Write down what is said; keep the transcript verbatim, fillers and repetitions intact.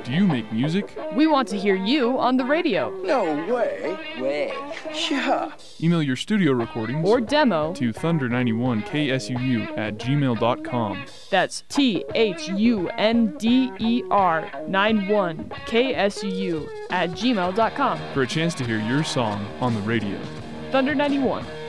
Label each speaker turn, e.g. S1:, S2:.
S1: Do you make music?
S2: We want to hear you on the radio.
S3: No way.
S4: Way.
S3: Yeah.
S1: Email your studio recordings
S2: Or demo
S1: to thunder ninety-one K S U U at gmail dot com.
S2: That's T H U N D E R ninety-one K S U U at gmail dot com.
S1: For a chance to hear your song on the radio.
S2: Thunder ninety-one.